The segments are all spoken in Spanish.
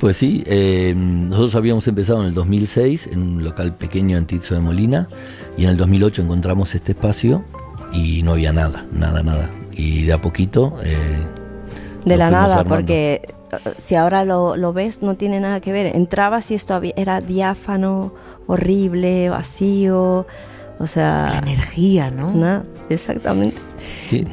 Pues sí, nosotros habíamos empezado en el 2006 en un local pequeño en Tirso de Molina y en el 2008 encontramos este espacio y no había nada. Y de a poquito de la nada, armando. porque si ahora lo ves no tiene nada que ver. Entrabas y esto era diáfano, horrible, vacío, o sea... La energía, ¿no? Exactamente. Sí,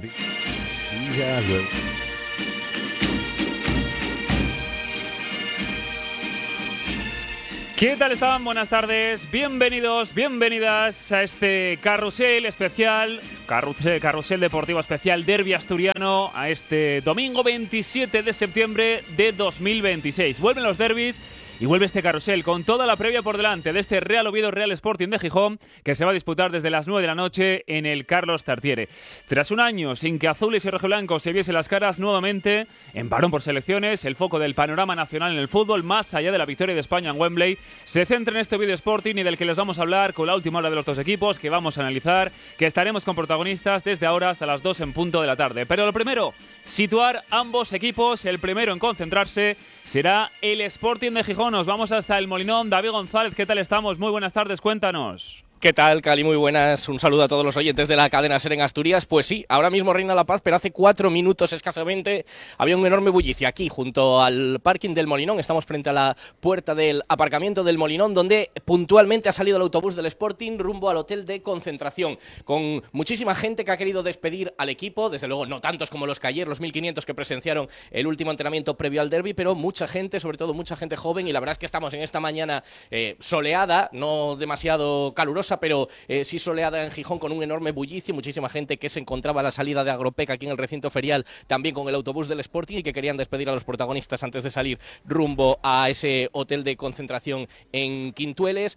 ¿Qué tal están? Buenas tardes, bienvenidos, bienvenidas a este carrusel especial, carrusel deportivo especial Derbi Asturiano, a este domingo 27 de septiembre de 2026. Vuelven los derbis y vuelve este carrusel con toda la previa por delante de este Real Oviedo Real Sporting de Gijón, que se va a disputar desde las 9 de la noche en el Carlos Tartiere. Tras un año sin que azules y rojiblancos se viesen las caras nuevamente, en parón por selecciones, el foco del panorama nacional en el fútbol, más allá de la victoria de España en Wembley, se centra en este Oviedo Sporting y del que les vamos a hablar con la última hora de los dos equipos, que vamos a analizar, que estaremos con protagonistas desde ahora hasta las 2 en punto de la tarde. Pero lo primero, situar ambos equipos. El primero en concentrarse será el Sporting de Gijón. Nos vamos hasta el Molinón. David González, ¿qué tal estamos? Muy buenas tardes, cuéntanos. ¿Qué tal, Cali? Muy buenas. Un saludo a todos los oyentes de la cadena SER en Asturias. Pues sí, ahora mismo reina la paz, pero hace 4 minutos escasamente había un enorme bullicio aquí, junto al parking del Molinón. Estamos frente a la puerta del aparcamiento del Molinón, donde puntualmente ha salido el autobús del Sporting rumbo al hotel de concentración, con muchísima gente que ha querido despedir al equipo. Desde luego, no tantos como los que ayer, los 1.500 que presenciaron el último entrenamiento previo al derbi, pero mucha gente, sobre todo mucha gente joven. Y la verdad es que estamos en esta mañana soleada, no demasiado calurosa, pero sí soleada en Gijón, con un enorme bullicio, muchísima gente que se encontraba a la salida de Agropec aquí en el recinto ferial, también con el autobús del Sporting, y que querían despedir a los protagonistas antes de salir rumbo a ese hotel de concentración en Quintueles.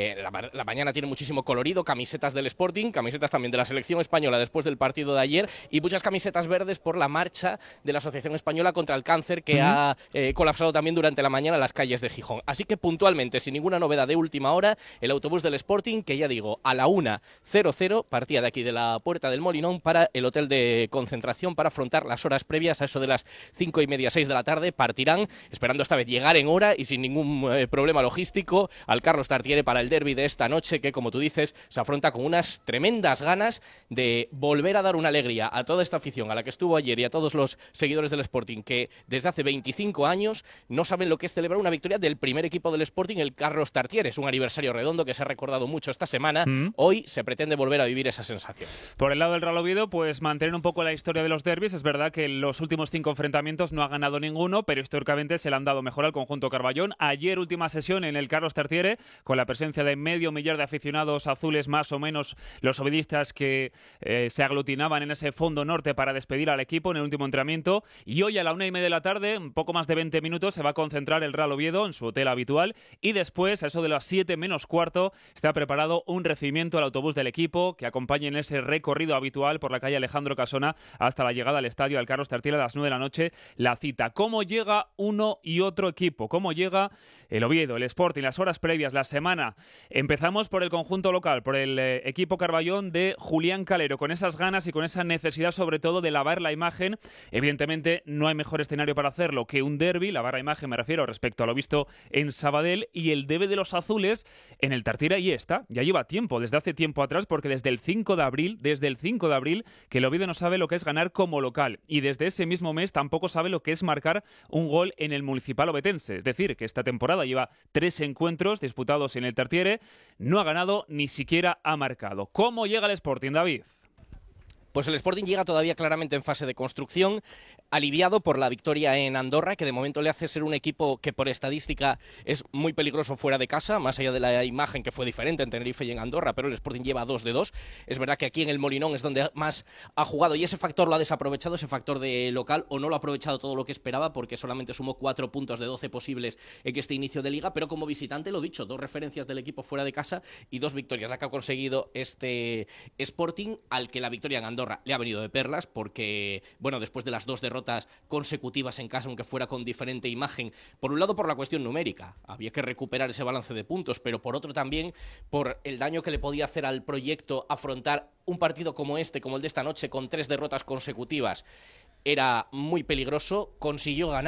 La mañana tiene muchísimo colorido, camisetas del Sporting, camisetas también de la selección española después del partido de ayer, y muchas camisetas verdes por la marcha de la Asociación Española contra el Cáncer, que ha colapsado también durante la mañana las calles de Gijón. Así que puntualmente, sin ninguna novedad de última hora, el autobús del Sporting, que ya digo, a la 1:00 partía de aquí de la puerta del Molinón para el hotel de concentración para afrontar las horas previas. A eso de las 5:30, 6 de la tarde partirán, esperando esta vez llegar en hora y sin ningún problema logístico, al Carlos Tartiere para el derbi de esta noche, que, como tú dices, se afronta con unas tremendas ganas de volver a dar una alegría a toda esta afición a la que estuvo ayer y a todos los seguidores del Sporting, que desde hace 25 años no saben lo que es celebrar una victoria del primer equipo del Sporting, el Carlos Tartiere. Es un aniversario redondo que se ha recordado mucho esta semana. Hoy se pretende volver a vivir esa sensación. Por el lado del Real Oviedo, pues mantener un poco la historia de los derbis. Es verdad que en los últimos 5 enfrentamientos no ha ganado ninguno, pero históricamente se le han dado mejor al conjunto Carballón. Ayer, última sesión en el Carlos Tartiere, con la presencia de 500.000 de aficionados azules, más o menos los ovidistas que se aglutinaban en ese fondo norte para despedir al equipo en el último entrenamiento. Y hoy a la 1:30 de la tarde, un poco más de 20 minutos, se va a concentrar el Real Oviedo en su hotel habitual, y después, a eso de las 7 menos cuarto, está preparado un recibimiento al autobús del equipo que acompañe en ese recorrido habitual por la calle Alejandro Casona hasta la llegada al estadio al Carlos Tartiere a las 9 de la noche. La cita. ¿Cómo llega uno y otro equipo? ¿Cómo llega el Oviedo, el Sporting, las horas previas, la semana? Empezamos por el conjunto local, por el equipo Carballón de Julián Calero, con esas ganas y con esa necesidad, sobre todo, de lavar la imagen. Evidentemente, no hay mejor escenario para hacerlo que un derbi. Lavar la imagen, me refiero, respecto a lo visto en Sabadell, y el debe de los azules en el Tartiere ahí está. Ya lleva tiempo, desde hace tiempo atrás, porque desde el 5 de abril, que el Oviedo no sabe lo que es ganar como local, y desde ese mismo mes tampoco sabe lo que es marcar un gol en el Municipal Ovetense. Es decir, que esta temporada lleva 3 encuentros disputados en el Tartiere, no ha ganado, ni siquiera ha marcado. ¿Cómo llega el Sporting, David? Pues el Sporting llega todavía claramente en fase de construcción, aliviado por la victoria en Andorra, que de momento le hace ser un equipo que por estadística es muy peligroso fuera de casa, más allá de la imagen que fue diferente en Tenerife y en Andorra, pero el Sporting lleva 2 de 2. Es verdad que aquí en el Molinón es donde más ha jugado, y ese factor lo ha desaprovechado, ese factor de local, o no lo ha aprovechado todo lo que esperaba, porque solamente sumó 4 puntos de 12 posibles en este inicio de liga, pero como visitante, lo dicho, 2 referencias del equipo fuera de casa y 2 victorias. La que ha conseguido este Sporting, al que la victoria en Andorra le ha venido de perlas, porque, bueno, después de las 2 derrotas consecutivas en casa, aunque fuera con diferente imagen, por un lado por la cuestión numérica, había que recuperar ese balance de puntos, pero por otro también por el daño que le podía hacer al proyecto afrontar un partido como este, como el de esta noche, con 3 derrotas consecutivas. Era muy peligroso, consiguió ganar,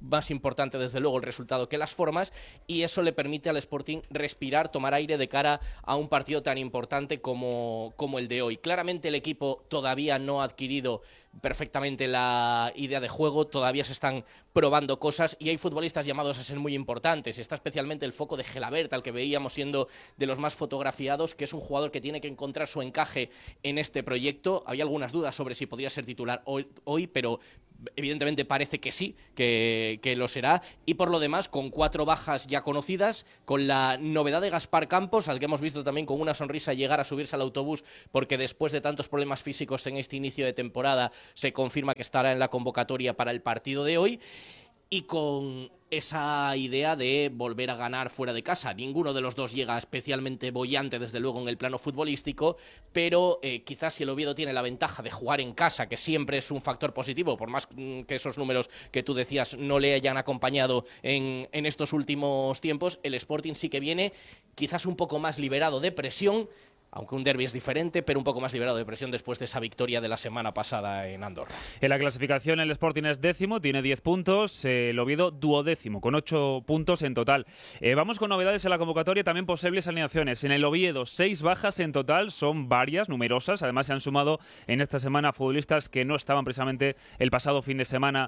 más importante desde luego el resultado que las formas, y eso le permite al Sporting respirar, tomar aire de cara a un partido tan importante como el de hoy. Claramente el equipo todavía no ha adquirido perfectamente la idea de juego, todavía se están probando cosas y hay futbolistas llamados a ser muy importantes. Está especialmente el foco de Gelabert, al que veíamos siendo de los más fotografiados, que es un jugador que tiene que encontrar su encaje en este proyecto. Había algunas dudas sobre si podría ser titular hoy, pero evidentemente parece que sí, que lo será. Y por lo demás, con 4 bajas ya conocidas, con la novedad de Gaspar Campos, al que hemos visto también con una sonrisa llegar a subirse al autobús, porque después de tantos problemas físicos en este inicio de temporada se confirma que estará en la convocatoria para el partido de hoy. Y con esa idea de volver a ganar fuera de casa. Ninguno de los dos llega especialmente boyante, desde luego, en el plano futbolístico, pero quizás si el Oviedo tiene la ventaja de jugar en casa, que siempre es un factor positivo, por más que esos números que tú decías no le hayan acompañado en estos últimos tiempos, el Sporting sí que viene quizás un poco más liberado de presión, aunque un derbi es diferente, pero un poco más liberado de presión después de esa victoria de la semana pasada en Andorra. En la clasificación el Sporting es 10º, tiene 10 puntos, el Oviedo 12º, con 8 puntos en total. Vamos con novedades en la convocatoria, también posibles alineaciones. En el Oviedo, 6 bajas en total, son varias, numerosas. Además se han sumado en esta semana futbolistas que no estaban precisamente el pasado fin de semana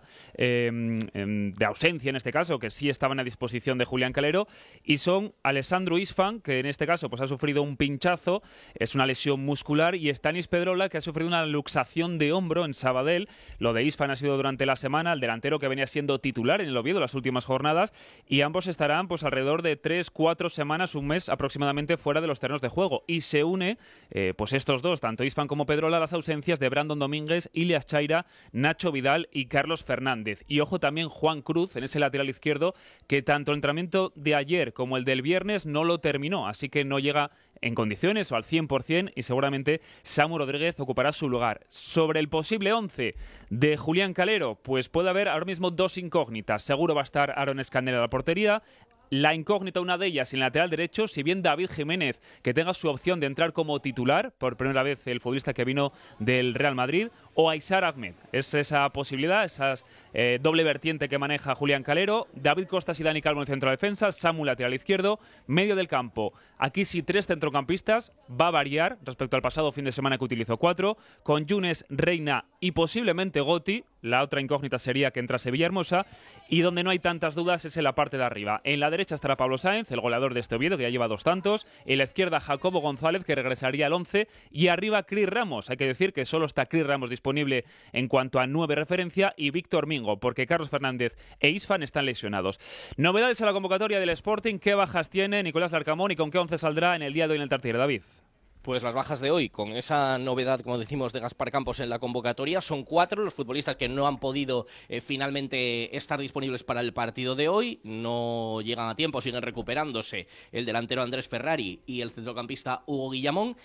de ausencia, en este caso, que sí estaban a disposición de Julián Calero, y son Alessandro Isfan, que en este caso pues ha sufrido un pinchazo. Es una lesión muscular, y Stanis Pedrola, que ha sufrido una luxación de hombro en Sabadell. Lo de Isfan ha sido durante la semana, el delantero que venía siendo titular en el Oviedo las últimas jornadas, y ambos estarán pues alrededor de 3-4 semanas, un mes aproximadamente, fuera de los terrenos de juego. Y se une pues estos dos, tanto Isfan como Pedrola, a las ausencias de Brandon Domínguez, Ilias Chaira, Nacho Vidal y Carlos Fernández. Y ojo también Juan Cruz en ese lateral izquierdo, que tanto el entrenamiento de ayer como el del viernes no lo terminó, así que no llega en condiciones o al 100%, y seguramente Samu Rodríguez ocupará su lugar. Sobre el posible 11 de Julián Calero, pues puede haber ahora mismo 2 incógnitas. Seguro va a estar Aaron Escandel a la portería. La incógnita, una de ellas, en el lateral derecho, si bien David Jiménez, que tenga su opción de entrar como titular, por primera vez el futbolista que vino del Real Madrid, o Aysar Ahmed. Es esa posibilidad, esa doble vertiente que maneja Julián Calero. David Costas y Dani Calvo en el centro de defensa, Samu lateral izquierdo, medio del campo. Aquí sí 3 centrocampistas, va a variar respecto al pasado fin de semana que utilizó 4, con Younes, Reina y posiblemente Gotti. La otra incógnita sería que entrase Villahermosa, y donde no hay tantas dudas es en la parte de arriba. En la derecha estará Pablo Sáenz, el goleador de este Oviedo, que ya lleva 2 tantos. En la izquierda Jacobo González, que regresaría al 11, y arriba Cris Ramos. Hay que decir que solo está Cris Ramos disponible en cuanto a 9 referencia, y Víctor Mingo, porque Carlos Fernández e Isfan están lesionados. Novedades a la convocatoria del Sporting. ¿Qué bajas tiene Nicolás Larcamón y con qué 11 saldrá en el día de hoy en el Tartiere, David? Pues las bajas de hoy, con esa novedad, como decimos, de Gaspar Campos en la convocatoria, son 4 los futbolistas que no han podido finalmente estar disponibles para el partido de hoy. No llegan a tiempo, siguen recuperándose el delantero Andrés Ferrari y el centrocampista Hugo Guillamón.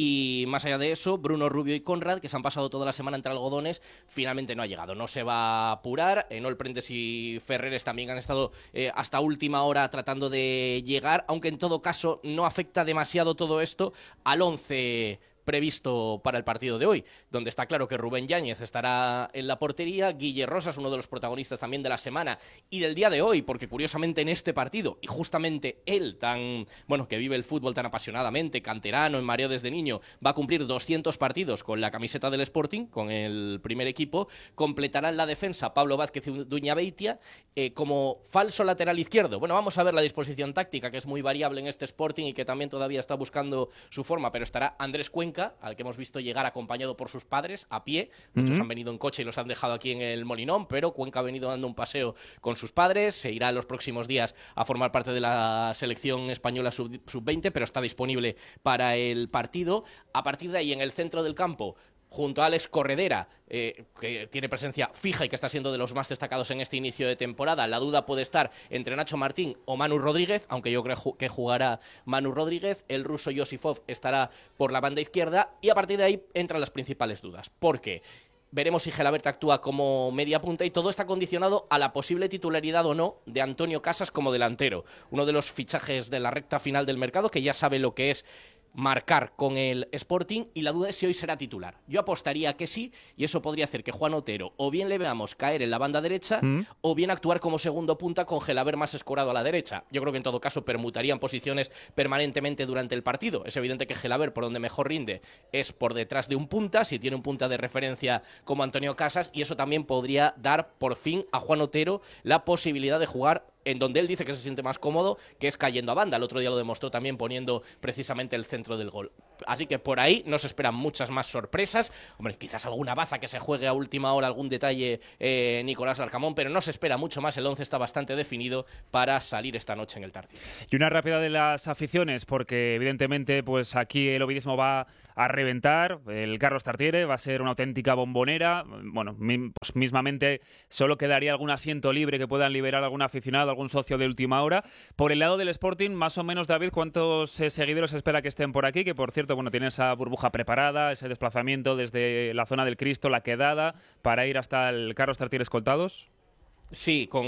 Y más allá de eso, Bruno Rubio y Conrad, que se han pasado toda la semana entre algodones, finalmente no ha llegado. No se va a apurar. Enol Prentes y Ferreres también han estado hasta última hora tratando de llegar, aunque en todo caso no afecta demasiado todo esto al 11 previsto para el partido de hoy, donde está claro que Rubén Yáñez estará en la portería. Guille Rosas, uno de los protagonistas también de la semana y del día de hoy, porque curiosamente en este partido, y justamente él, que vive el fútbol tan apasionadamente, canterano, en mareo desde niño, va a cumplir 200 partidos con la camiseta del Sporting, con el primer equipo. Completará en la defensa Pablo Vázquez y Duñabeitia como falso lateral izquierdo. Bueno, vamos a ver la disposición táctica, que es muy variable en este Sporting y que también todavía está buscando su forma, pero estará Andrés Cuenca, al que hemos visto llegar acompañado por sus padres a pie. Muchos han venido en coche y los han dejado aquí en el Molinón, pero Cuenca ha venido dando un paseo con sus padres. Se irá en los próximos días a formar parte de la selección española sub-20, pero está disponible para el partido. A partir de ahí, en el centro del campo, junto a Alex Corredera, que tiene presencia fija y que está siendo de los más destacados en este inicio de temporada. La duda puede estar entre Nacho Martín o Manu Rodríguez, aunque yo creo que jugará Manu Rodríguez. El ruso Josifov estará por la banda izquierda, y a partir de ahí entran las principales dudas. ¿Por qué? Veremos si Gelabert actúa como media punta, y todo está condicionado a la posible titularidad o no de Antonio Casas como delantero, uno de los fichajes de la recta final del mercado, que ya sabe lo que es marcar con el Sporting, y la duda es si hoy será titular. Yo apostaría que sí, y eso podría hacer que Juan Otero o bien le veamos caer en la banda derecha o bien actuar como segundo punta con Gelaber más escorado a la derecha. Yo creo que en todo caso permutarían posiciones permanentemente durante el partido. Es evidente que Gelaber, por donde mejor rinde, es por detrás de un punta, si tiene un punta de referencia como Antonio Casas, y eso también podría dar por fin a Juan Otero la posibilidad de jugar en donde él dice que se siente más cómodo, que es cayendo a banda. El otro día lo demostró también poniendo precisamente el centro del gol. Así que por ahí nos esperan muchas más sorpresas. Hombre, quizás alguna baza que se juegue a última hora, algún detalle Nicolás Larcamón, pero no se espera mucho más. El 11 está bastante definido para salir esta noche en el Tartiere. Y una rápida de las aficiones, porque evidentemente pues aquí el ovidismo va a reventar. El Carlos Tartiere va a ser una auténtica bombonera. Bueno, pues mismamente solo quedaría algún asiento libre que puedan liberar algún aficionado, algún socio de última hora. Por el lado del Sporting, más o menos, David, ¿cuántos seguidores espera que estén por aquí? Que por cierto, bueno, tiene esa burbuja preparada, ese desplazamiento desde la zona del Cristo, la Quedada, para ir hasta el Carlos Tartiere escoltados. Sí, con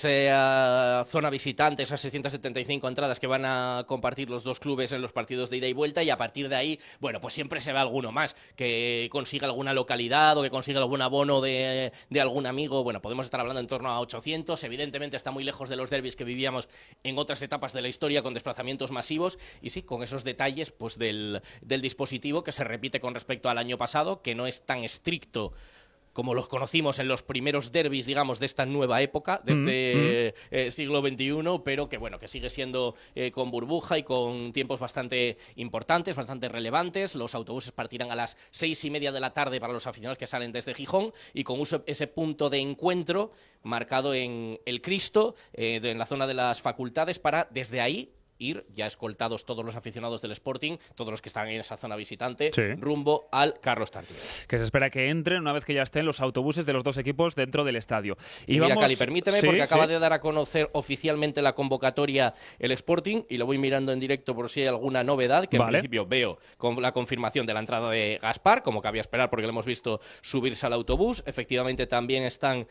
esa zona visitante, esas 675 entradas que van a compartir los dos clubes en los partidos de ida y vuelta, y a partir de ahí, bueno, pues siempre se ve alguno más que consiga alguna localidad o que consiga algún abono de algún amigo. Bueno, podemos estar hablando en torno a 800. Evidentemente está muy lejos de los derbis que vivíamos en otras etapas de la historia con desplazamientos masivos, y sí, con esos detalles pues del dispositivo que se repite con respecto al año pasado, que no es tan estricto como los conocimos en los primeros derbis, digamos, de esta nueva época, de este siglo XXI, pero que bueno, que sigue siendo con burbuja y con tiempos bastante importantes, bastante relevantes. Los autobuses partirán a las 6:30 de la tarde para los aficionados que salen desde Gijón, y con ese punto de encuentro marcado en el Cristo, en la zona de las facultades, para desde ahí ir ya escoltados todos los aficionados del Sporting, todos los que están en esa zona visitante, rumbo al Carlos Tartiere. Que se espera que entren una vez que ya estén los autobuses de los dos equipos dentro del estadio. Y mira, Cali, permíteme, porque acaba de dar a conocer oficialmente la convocatoria el Sporting, y lo voy mirando en directo por si hay alguna novedad, que en principio veo con la confirmación de la entrada de Gaspar, como cabía esperar porque lo hemos visto subirse al autobús. Efectivamente también están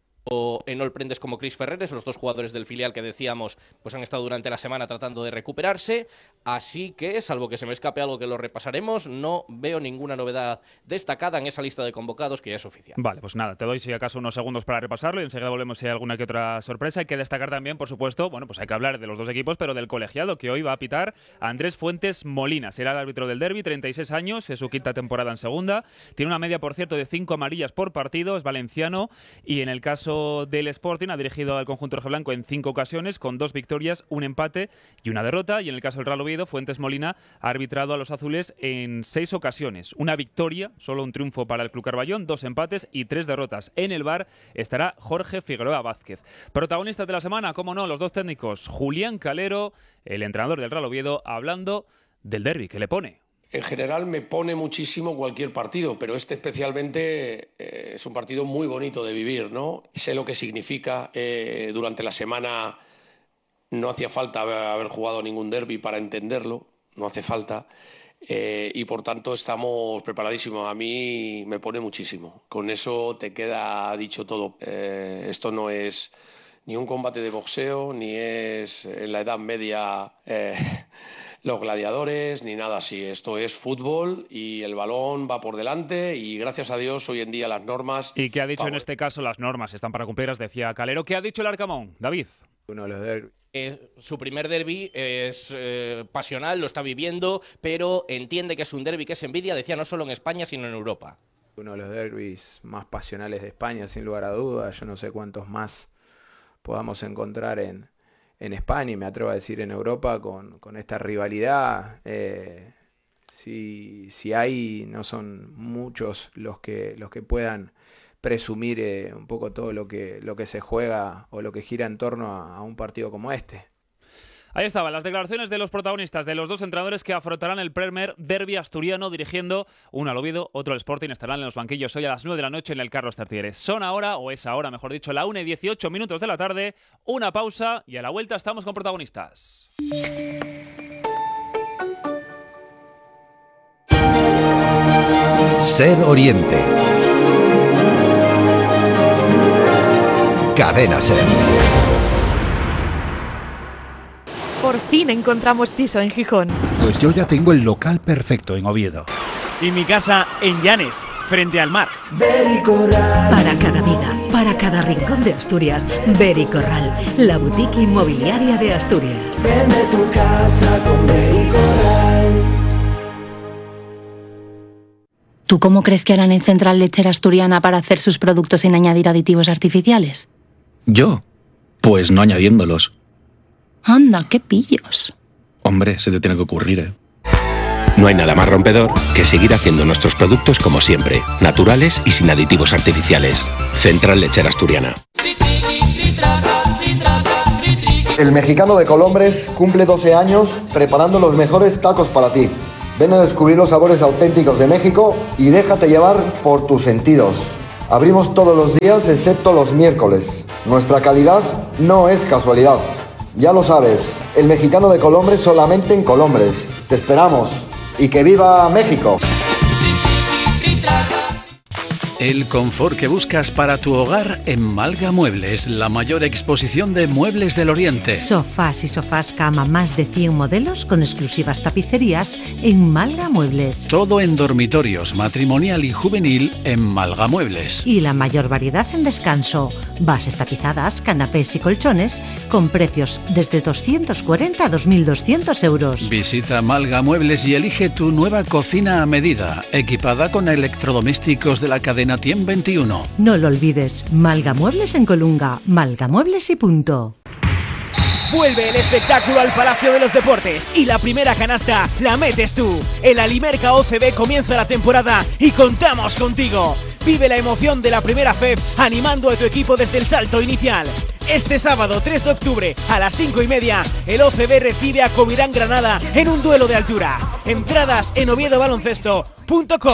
o Enol Prendes como Cris Ferreres, los dos jugadores del filial que decíamos pues han estado durante la semana tratando de recuperarse, así que, salvo que se me escape algo que lo repasaremos, no veo ninguna novedad destacada en esa lista de convocados que ya es oficial. Vale, pues nada, te doy si acaso unos segundos para repasarlo y enseguida volvemos si hay alguna que otra sorpresa. Hay que destacar también, por supuesto, bueno, pues hay que hablar de los dos equipos, pero del colegiado, que hoy va a pitar Andrés Fuentes Molina. Será el árbitro del derbi, 36 años, es su quinta temporada en segunda, tiene una media, por cierto, de 5 amarillas por partido, es valenciano, y en el caso del Sporting ha dirigido al conjunto rojiblanco en 5 ocasiones, con 2 victorias, un empate y una derrota, y en el caso del Real Oviedo, Fuentes Molina ha arbitrado a los azules en 6 ocasiones, una victoria, solo un triunfo para el Club Carballón, 2 empates y 3 derrotas. En el VAR estará Jorge Figueroa Vázquez. Protagonistas de la semana, cómo no, los dos técnicos, Julián Calero, el entrenador del Real Oviedo, hablando del derbi que le pone. En general me pone muchísimo cualquier partido, pero este especialmente es un partido muy bonito de vivir, ¿no? Sé lo que significa. Durante la semana no hacía falta haber jugado ningún derbi para entenderlo, no hace falta. Y por tanto estamos preparadísimos. A mí me pone muchísimo. Con eso te queda dicho todo. Esto no es ni un combate de boxeo, ni es en la Edad Media los gladiadores, ni nada así. Esto es fútbol y el balón va por delante, y gracias a Dios hoy en día las normas... ¿Y qué ha dicho en este caso? Las normas están para cumplirlas, decía Calero. ¿Qué ha dicho el Arcamón, David? Uno de los derbis. Su primer derbi es pasional, lo está viviendo, pero entiende que es un derbi que es envidia, decía, no solo en España, sino en Europa. Uno de los derbis más pasionales de España, sin lugar a dudas. Yo no sé cuántos más podamos encontrar en España, y me atrevo a decir en Europa, con esta rivalidad. Si hay, no son muchos los que puedan presumir un poco todo lo que se juega o lo que gira en torno a un partido como este. Ahí estaban las declaraciones de los protagonistas, de los dos entrenadores que afrontarán el primer derbi asturiano, dirigiendo uno al Oviedo, otro al Sporting. Estarán en los banquillos hoy a las 9 de la noche en el Carlos Tartiere. Son ahora, o es ahora, mejor dicho, la 1:18 de la tarde, una pausa y a la vuelta estamos con protagonistas. Ser Oriente. Cadena Ser. Por fin encontramos piso en Gijón. Pues yo ya tengo el local perfecto en Oviedo. Y mi casa en Llanes, frente al mar. Para cada vida, para cada rincón de Asturias, Bericorral, la boutique inmobiliaria de Asturias. Vende tu casa con Bericorral. ¿Tú cómo crees que harán en Central Lechera Asturiana para hacer sus productos sin añadir aditivos artificiales? ¿Yo? Pues no añadiéndolos. Anda, qué pillos. Hombre, se te tiene que ocurrir, ¿eh? No hay nada más rompedor que seguir haciendo nuestros productos como siempre, naturales y sin aditivos artificiales. Central Lechera Asturiana. El Mexicano de Colombres cumple 12 años preparando los mejores tacos para ti. Ven a descubrir los sabores auténticos de México y déjate llevar por tus sentidos. Abrimos todos los días excepto los miércoles. Nuestra calidad no es casualidad. Ya lo sabes, el Mexicano de Colombres solamente en Colombres. Te esperamos. ¡Y que viva México! El confort que buscas para tu hogar en Malga Muebles, la mayor exposición de muebles del Oriente. Sofás y sofás cama, más de 100 modelos con exclusivas tapicerías en Malga Muebles. Todo en dormitorios, matrimonial y juvenil en Malga Muebles. Y la mayor variedad en descanso, bases tapizadas, canapés y colchones con precios desde 240 a 2.200 euros. Visita Malga Muebles y elige tu nueva cocina a medida, equipada con electrodomésticos de la cadena Tiem 21. No lo olvides, Malga Muebles en Colunga, Malga Muebles y punto. Vuelve el espectáculo al Palacio de los Deportes y la primera canasta la metes tú. El Alimerca OCB comienza la temporada y contamos contigo. Vive la emoción de la primera FEP animando a tu equipo desde el salto inicial. Este sábado 3 de octubre a las 5:30 el OCB recibe a Covirán Granada en un duelo de altura. Entradas en oviedobaloncesto.com.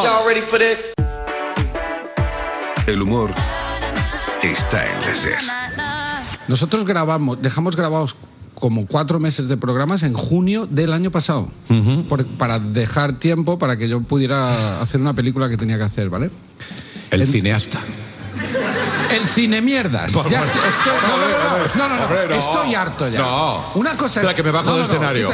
El humor está en la SER. Nosotros dejamos grabados como 4 meses de programas en junio del año pasado, para dejar tiempo para que yo pudiera hacer una película que tenía que hacer, ¿vale? El cineasta. El cine mierdas. Ya estoy harto ya. No. Una cosa es que me bajo del escenario.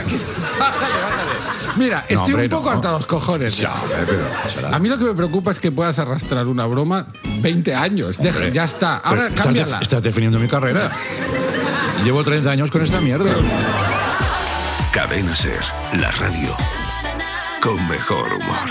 Mira, estoy un poco harto a los cojones. Ya, a mí lo que me preocupa es que puedas arrastrar una broma 20 años. Ya está. Ahora cámbiala. Estás definiendo mi carrera. Llevo 30 años con esta mierda. Cadena SER, la radio con mejor humor.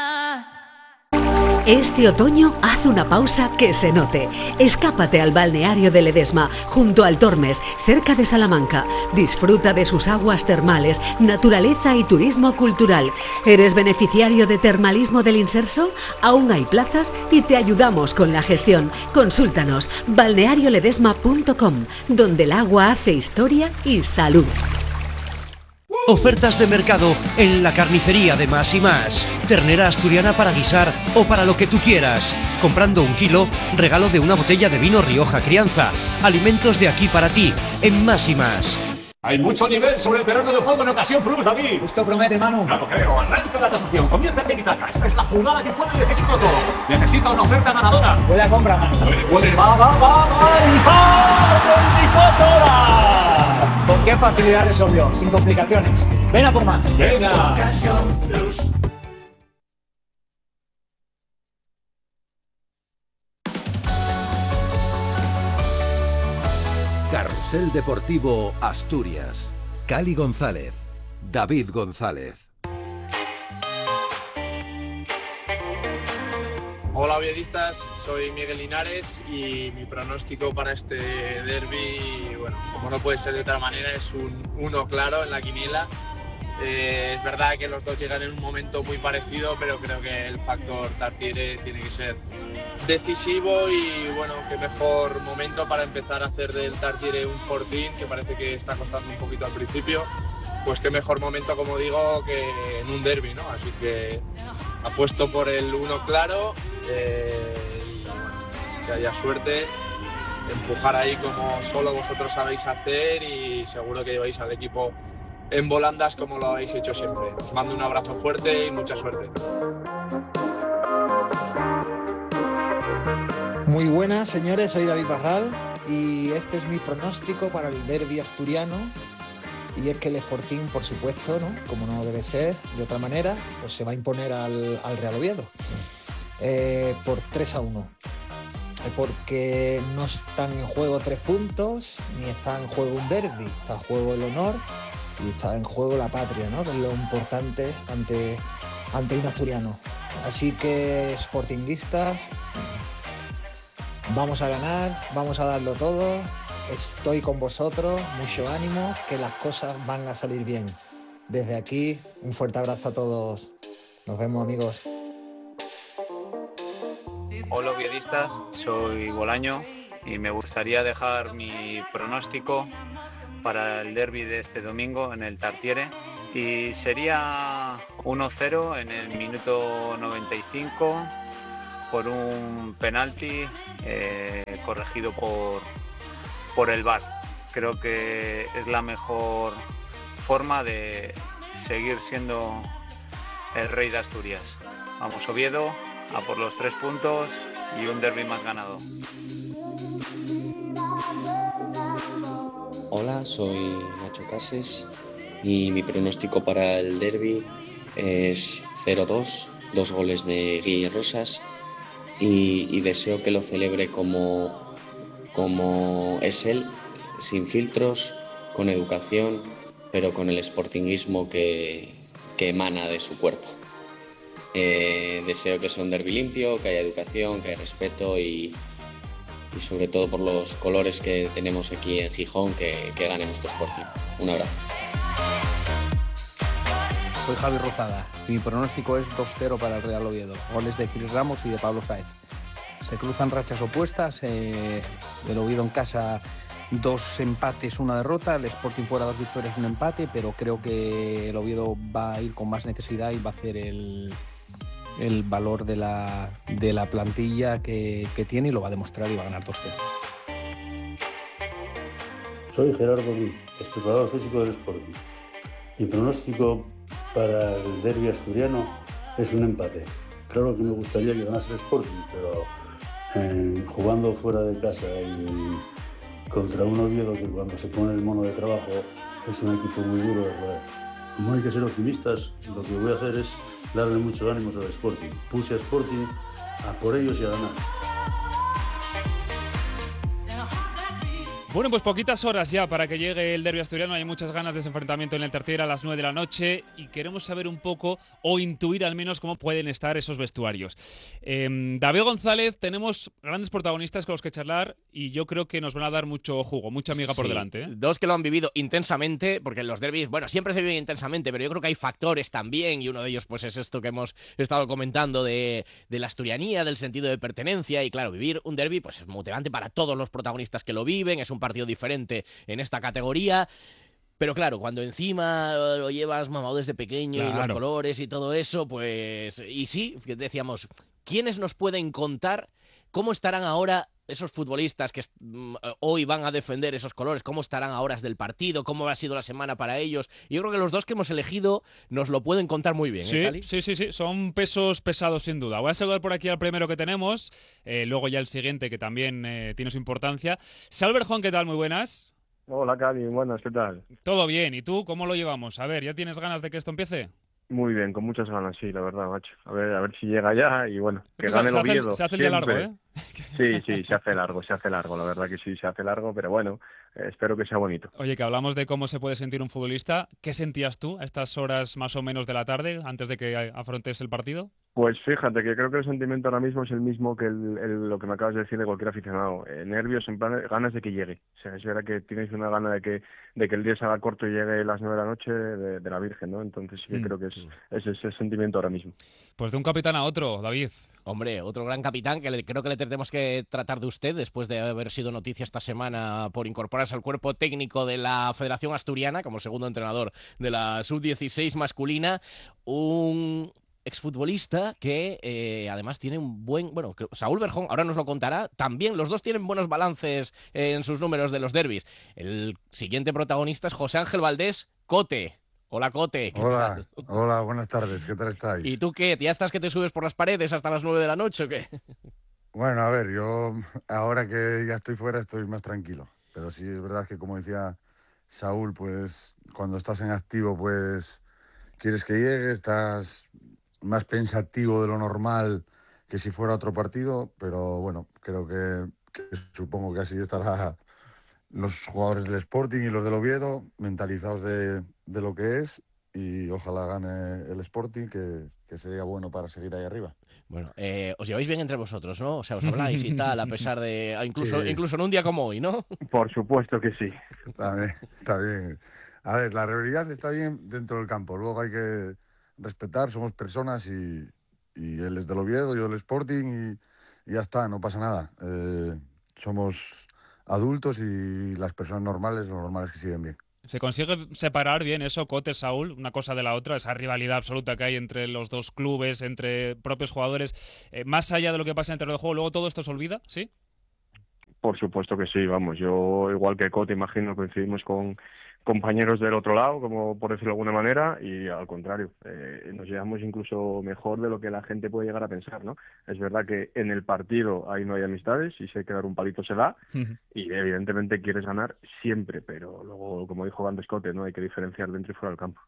Este otoño haz una pausa que se note. Escápate al balneario de Ledesma, junto al Tormes, cerca de Salamanca. Disfruta de sus aguas termales, naturaleza y turismo cultural. ¿Eres beneficiario de Termalismo del Inserso? Aún hay plazas y te ayudamos con la gestión. Consúltanos, balnearioledesma.com, donde el agua hace historia y salud. Ofertas de mercado en la carnicería de Más y Más. Ternera asturiana para guisar o para lo que tú quieras. Comprando 1 kilo, regalo de una botella de vino Rioja Crianza. Alimentos de aquí para ti, en Más y Más. Hay mucho nivel sobre el terreno de juego en Ocasión Plus, David. Esto promete, Manu. No lo creo. Arranca la tasación. Comienza el tiki-taka. Esta es la jugada que puede decidirlo todo. Necesita una oferta ganadora. Huele a compra, Manu. Puede. Va. ¿Con qué facilidad resolvió? Sin complicaciones. Ven a por más. Venga. Ocasión Plus. Carrusel Deportivo Asturias. Cali González, David González. Hola oviedistas, soy Miguel Linares y mi pronóstico para este derbi, bueno, como no puede ser de otra manera, es un 1 claro en la quiniela. Es verdad que los dos llegan en un momento muy parecido, pero creo que el factor Tartiere tiene que ser decisivo y bueno, qué mejor momento para empezar a hacer del Tartiere un fortín, que parece que está costando un poquito al principio. Pues qué mejor momento, como digo, que en un derbi, ¿no? Así que apuesto por el 1 claro y bueno, que haya suerte, empujar ahí como solo vosotros sabéis hacer y seguro que lleváis al equipo en volandas como lo habéis hecho siempre. Os mando un abrazo fuerte y mucha suerte. Muy buenas, señores, soy David Barral y este es mi pronóstico para el derbi asturiano. y es que el Sporting, por supuesto, ¿no?, como no debe ser de otra manera, pues se va a imponer al Real Oviedo por 3-1. Porque no están en juego 3 puntos, ni está en juego un derbi, está en juego el honor y está en juego la patria, ¿no?, que es lo importante ante un asturiano. Así que, sportinguistas, vamos a ganar, vamos a darlo todo, estoy con vosotros, mucho ánimo, que las cosas van a salir bien. Desde aquí, un fuerte abrazo a todos. Nos vemos, amigos. Hola oviedistas, soy Bolaño y me gustaría dejar mi pronóstico para el derbi de este domingo en el Tartiere, y sería 1-0 en el minuto 95 por un penalti corregido por el VAR. Creo que es la mejor forma de seguir siendo el rey de Asturias. Vamos Oviedo, a por los 3 puntos y un derbi más ganado. Hola, soy Nacho Cases y mi pronóstico para el derbi es 0-2, 2 goles de Guille Rosas, y deseo que lo celebre como es él, sin filtros, con educación, pero con el sportinguismo que emana de su cuerpo. Deseo que sea un derbi limpio, que haya educación, que haya respeto y sobre todo por los colores que tenemos aquí en Gijón, que gane nuestro Sporting. Un abrazo. Soy Javi Rozada y mi pronóstico es 2-0 para el Real Oviedo. Goles de Cris Ramos y de Pablo Sáez. Se cruzan rachas opuestas. El Oviedo en casa 2 empates, 1 derrota. El Sporting fuera 2 victorias, 1 empate. Pero creo que el Oviedo va a ir con más necesidad y va a hacer el valor de la plantilla que tiene, y lo va a demostrar y va a ganar 2-0. Soy Gerardo Luis, preparador físico del Sporting. Mi pronóstico para el derbi asturiano es un empate. Claro que me gustaría que ganase el Sporting, pero jugando fuera de casa y contra un Oviedo que cuando se pone el mono de trabajo es un equipo muy duro de roer. Como hay que ser optimistas, lo que voy a hacer es darle mucho ánimo al Sporting. Puse a Sporting a por ellos y a ganar. Bueno, pues poquitas horas ya para que llegue el derbi asturiano. Hay muchas ganas de ese enfrentamiento en el Tartiere a las 9 de la noche y queremos saber un poco, o intuir al menos, cómo pueden estar esos vestuarios. David González, tenemos grandes protagonistas con los que charlar y yo creo que nos van a dar mucho jugo, mucha amiga por delante, ¿eh? 2 que lo han vivido intensamente, porque en los derbis, bueno, siempre se viven intensamente, pero yo creo que hay factores también, y uno de ellos pues es esto que hemos estado comentando de la asturianía, del sentido de pertenencia, y claro, vivir un derbi pues es motivante para todos los protagonistas que lo viven, es un partido diferente en esta categoría. Pero claro, cuando encima lo llevas mamado desde pequeño, claro, y los colores y todo eso, pues... Y sí, decíamos, ¿quiénes nos pueden contar cómo estarán ahora esos futbolistas que hoy van a defender esos colores? ¿Cómo estarán a horas del partido? ¿Cómo ha sido la semana para ellos? Yo creo que los 2 que hemos elegido nos lo pueden contar muy bien, sí, ¿eh, Cali? Sí, son pesos pesados sin duda. Voy a saludar por aquí al primero que tenemos, luego ya el siguiente que también tiene su importancia. Salve Berjón, ¿qué tal? Muy buenas. Hola, Cali, buenas, ¿qué tal? Todo bien, ¿y tú cómo lo llevamos? A ver, ¿ya tienes ganas de que esto empiece? Muy bien, con muchas ganas, sí, la verdad, macho. A ver si llega ya y bueno, que gane el Oviedo. Se hace el día largo, ¿eh? Sí, se hace largo, la verdad que sí, se hace largo, pero bueno, espero que sea bonito. Oye, que hablamos de cómo se puede sentir un futbolista. ¿Qué sentías tú a estas horas más o menos de la tarde, antes de que afrontes el partido? Pues fíjate que creo que el sentimiento ahora mismo es el mismo que lo que me acabas de decir de cualquier aficionado. Nervios, en plan, ganas de que llegue. O sea, es verdad que tienes una gana de que el día se haga corto y llegue a las 9 de la noche de la Virgen, ¿no? Entonces sí que creo que es ese sentimiento ahora mismo. Pues de un capitán a otro, David. Hombre, otro gran capitán que creo que le tenemos que tratar de usted después de haber sido noticia esta semana por incorporarse al cuerpo técnico de la Federación Asturiana como segundo entrenador de la Sub-16 masculina. Un exfutbolista que además tiene un buen... Bueno, Saúl Berjón ahora nos lo contará. También los 2 tienen buenos balances en sus números de los derbis. El siguiente protagonista es José Ángel Valdés, Cote. Hola, Cote. Hola, buenas tardes. ¿Qué tal estáis? ¿Y tú qué? ¿Ya estás que te subes por las paredes hasta las 9 de la noche o qué? Bueno, a ver, yo ahora que ya estoy fuera estoy más tranquilo. Pero sí es verdad que, como decía Saúl, pues cuando estás en activo, pues quieres que llegue, estás más pensativo de lo normal que si fuera otro partido, pero bueno, creo que supongo que así estará los jugadores del Sporting y los del Oviedo, mentalizados de lo que es, y ojalá gane el Sporting, que sería bueno para seguir ahí arriba. Bueno, os lleváis bien entre vosotros, ¿no? O sea, os habláis y tal, a pesar de... Incluso en un día como hoy, ¿no? Por supuesto que sí. Está bien. A ver, la rivalidad está bien dentro del campo. Luego hay que respetar, somos personas y él es del Oviedo, yo del Sporting y ya está, no pasa nada. Somos adultos y las personas normales, lo normal es que siguen bien. ¿Se consigue separar bien eso, Cote, Saúl, una cosa de la otra, esa rivalidad absoluta que hay entre los dos clubes, entre propios jugadores, más allá de lo que pasa en el terreno de juego, luego todo esto se olvida, ¿sí? Por supuesto que sí, vamos, yo igual que Cote imagino coincidimos con compañeros del otro lado, como por decirlo de alguna manera, y al contrario, nos llevamos incluso mejor de lo que la gente puede llegar a pensar, ¿no? Es verdad que en el partido ahí no hay amistades, y si hay que dar un palito se da, y evidentemente quieres ganar siempre, pero luego, como dijo Van Cote, ¿no? Hay que diferenciar dentro y fuera del campo.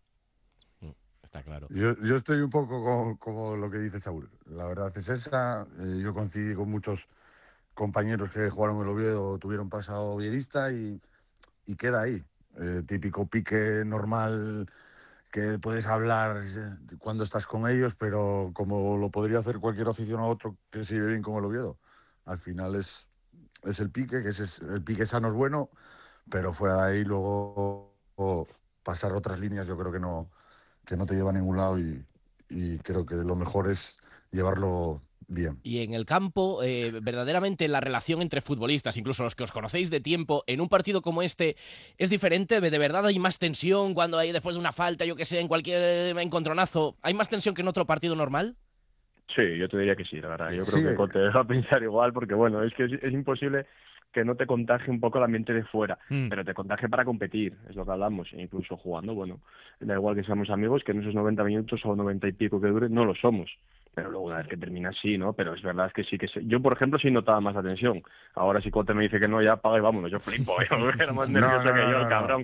Está claro. Yo estoy un poco como lo que dice Saúl, la verdad es esa, yo coincidí con muchos compañeros que jugaron en el Oviedo, tuvieron pasado oviedista y queda ahí. Típico pique normal que puedes hablar cuando estás con ellos, pero como lo podría hacer cualquier aficionado a otro que se lleve bien con el Oviedo. Al final es el pique, el pique sano es bueno, pero fuera de ahí luego pasar otras líneas yo creo que no te lleva a ningún lado y creo que lo mejor es llevarlo bien. Y en el campo, verdaderamente la relación entre futbolistas, incluso los que os conocéis de tiempo, en un partido como este, ¿es diferente? ¿De verdad hay más tensión cuando hay después de una falta, yo que sé, en cualquier encontronazo? ¿Hay más tensión que en otro partido normal? Sí, yo te diría que sí, la verdad. Yo creo que Cote va a pensar igual, porque bueno, es que es imposible que no te contagie un poco el ambiente de fuera, pero te contagie para competir, es lo que hablamos, e incluso jugando, bueno, da igual que seamos amigos, que en esos 90 minutos o 90 y pico que dure, no lo somos. Pero luego una vez que termina sí, ¿no? Pero es verdad que sí que yo, por ejemplo, sí notaba más la tensión. Ahora si Cote me dice que no, ya apaga y vámonos, yo flipo, era más nervioso que yo, el cabrón.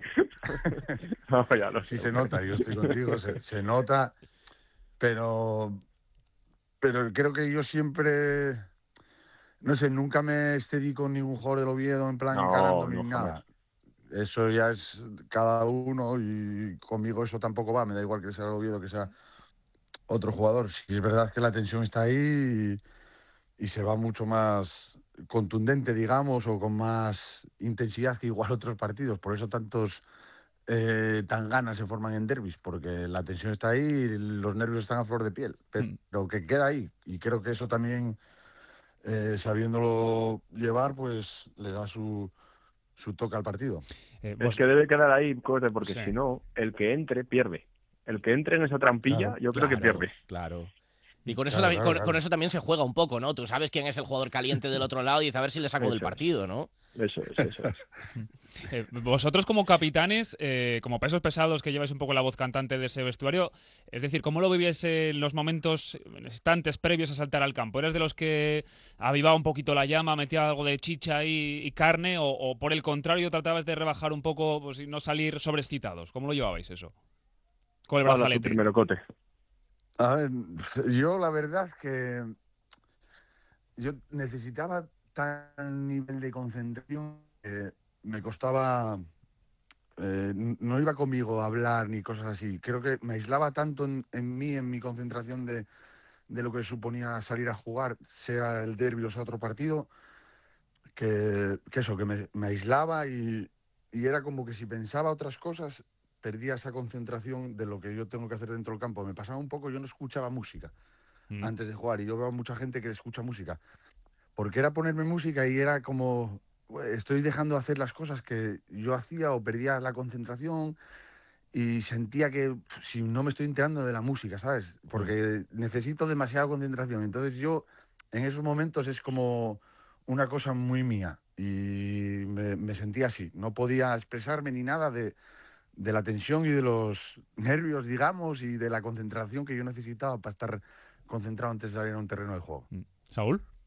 No, ya lo sé. Sí se nota, yo estoy contigo, se nota, pero creo que yo siempre, no sé, nunca me excedí con ningún jugador del Oviedo en plan encarando ni nada. Eso ya es cada uno y conmigo eso tampoco va, me da igual que sea el Oviedo que sea otro jugador. Sí es verdad que la tensión está ahí y se va mucho más contundente, digamos, o con más intensidad que igual otros partidos. Por eso tantos tanganas se forman en derbis, porque la tensión está ahí y los nervios están a flor de piel. Pero que queda ahí. Y creo que eso también, sabiéndolo llevar, pues le da su toque al partido. Es que debe quedar ahí, Cote, porque si no, el que entre pierde. El que entre en esa trampilla, yo creo que pierde. Claro. Y con eso, con eso también se juega un poco, ¿no? Tú sabes quién es el jugador caliente del otro lado y dices a ver si le saco del partido, ¿no? Eso es. Vosotros como capitanes, como pesos pesados que lleváis un poco la voz cantante de ese vestuario, es decir, ¿cómo lo vivíais en los momentos, en instantes previos a saltar al campo? ¿Eres de los que avivaba un poquito la llama, metía algo de chicha y carne o por el contrario tratabas de rebajar un poco pues, y no salir sobreexcitados? ¿Cómo lo llevabais eso? Con el brazalete. Primero, Cote. A ver, yo la verdad que yo necesitaba tal nivel de concentración que me costaba, no iba conmigo a hablar ni cosas así. Creo que me aislaba tanto en mi concentración de lo que suponía salir a jugar, sea el derbi o sea otro partido, que eso, que me aislaba y era como que si pensaba otras cosas perdía esa concentración de lo que yo tengo que hacer dentro del campo. Me pasaba un poco, yo no escuchaba música antes de jugar y yo veo a mucha gente que escucha música. Porque era ponerme música y era como, estoy dejando de hacer las cosas que yo hacía o perdía la concentración y sentía que si no me estoy enterando de la música, ¿sabes? Porque necesito demasiada concentración. Entonces yo en esos momentos es como una cosa muy mía y me sentía así. No podía expresarme ni nada de la tensión y de los nervios, digamos, y de la concentración que yo necesitaba para estar concentrado antes de salir a un terreno de juego. ¿Saúl?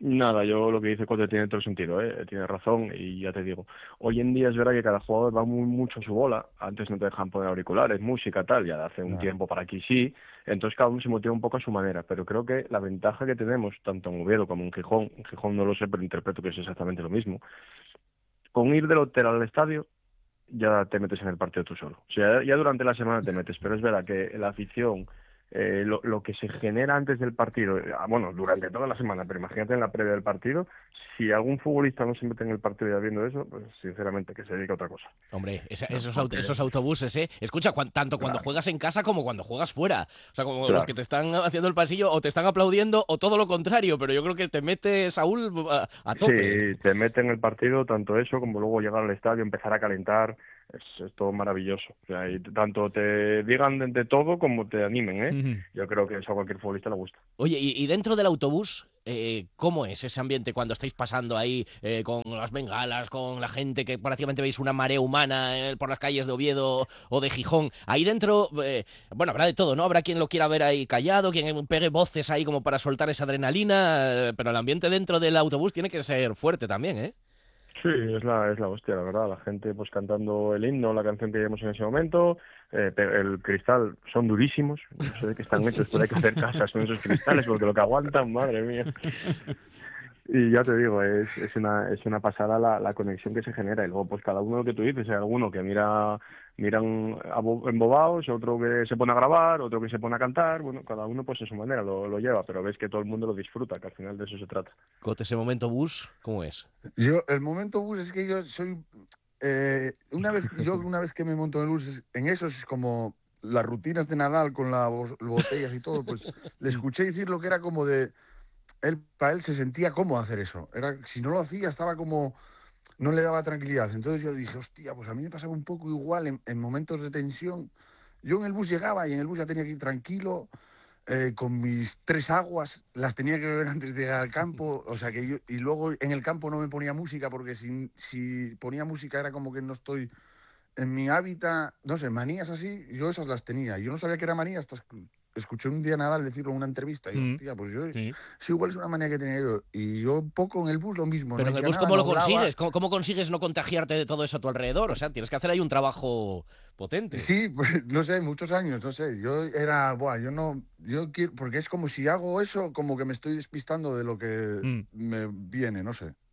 Nada, yo lo que dice Cote tiene todo el sentido, tiene razón, y ya te digo, hoy en día es verdad que cada jugador va mucho a su bola. Antes no te dejan poner auriculares, música, tal, ya hace un tiempo para aquí sí, entonces cada uno se motiva un poco a su manera, pero creo que la ventaja que tenemos, tanto en Oviedo como en Gijón no lo sé, pero interpreto que es exactamente lo mismo, con ir del hotel al estadio ya te metes en el partido tú solo. O sea, ya durante la semana te metes, pero es verdad que la afición, lo que se genera antes del partido, bueno, durante toda la semana, pero imagínate en la previa del partido, si algún futbolista no se mete en el partido ya viendo eso, pues sinceramente que se dedique a otra cosa. Hombre, esos autobuses, escucha, tanto cuando juegas en casa como cuando juegas fuera, o sea, como los que te están haciendo el pasillo o te están aplaudiendo o todo lo contrario, pero yo creo que te mete, Saúl, a tope. Sí, te mete en el partido, tanto eso como luego llegar al estadio, empezar a calentar. Es todo maravilloso. O sea, y tanto te digan de todo como te animen, Yo creo que eso a cualquier futbolista le gusta. Oye, y dentro del autobús, ¿cómo es ese ambiente cuando estáis pasando ahí con las bengalas, con la gente que prácticamente veis una marea humana por las calles de Oviedo o de Gijón? Ahí dentro, bueno, habrá de todo, ¿no? Habrá quien lo quiera ver ahí callado, quien pegue voces ahí como para soltar esa adrenalina, pero el ambiente dentro del autobús tiene que ser fuerte también, ¿eh? Sí, es la hostia, la verdad. La gente pues cantando el himno, la canción que llevamos en ese momento. El cristal son durísimos. No sé de qué están hechos, pero hay que hacer casas con esos cristales porque lo que aguantan, madre mía. Y ya te digo, es una pasada la conexión que se genera. Y luego pues cada uno lo que tú dices, hay alguno que miran embobados, otro que se pone a grabar, otro que se pone a cantar. Bueno, cada uno pues a su manera lo lleva, pero ves que todo el mundo lo disfruta, que al final de eso se trata. Cote, ese momento bus, ¿cómo es? El momento bus es que yo soy... una vez que me monto en el bus, en eso es como las rutinas de Nadal con las botellas y todo, pues le escuché decir lo que era como de... Para él se sentía cómodo hacer eso. Si no lo hacía, estaba como... No le daba tranquilidad. Entonces yo dije, hostia, pues a mí me pasaba un poco igual en momentos de tensión. Yo en el bus llegaba y en el bus ya tenía que ir tranquilo, con mis 3 aguas, las tenía que beber antes de llegar al campo. O sea que y luego en el campo no me ponía música, porque si ponía música era como que no estoy en mi hábitat. No sé, manías así, yo esas las tenía. Yo no sabía que era manía hasta... Escuché un día Nadal decirlo en una entrevista y hostia, pues yo sí, igual es una manía que tenía yo. Y yo poco en el bus lo mismo. Pero no en el bus, ¿cómo lo consigues? ¿Cómo consigues no contagiarte de todo eso a tu alrededor? O sea, tienes que hacer ahí un trabajo potente. Sí, pues no sé, muchos años, no sé. Yo quiero, porque es como si hago eso, como que me estoy despistando de lo que me viene, no sé.